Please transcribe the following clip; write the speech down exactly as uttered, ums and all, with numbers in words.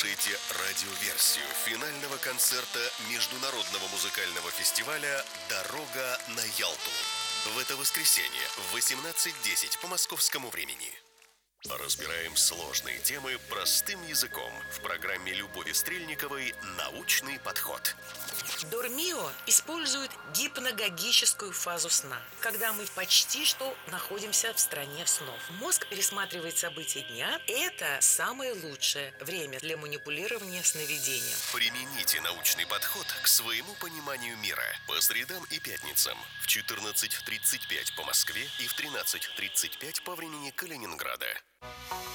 слушаете радиоверсию финального концерта Международного музыкального фестиваля «Дорога на Ялту». В это воскресенье в восемнадцать десять по московскому времени. Разбираем сложные темы простым языком в программе Любови Стрельниковой «Научный подход». Дормио использует гипногогическую фазу сна, когда мы почти что находимся в стране снов. Мозг пересматривает события дня. Это самое лучшее время для манипулирования сновидением. Примените научный подход к своему пониманию мира по средам и пятницам в четырнадцать тридцать пять по Москве и в тринадцать тридцать пять по времени Калининграда.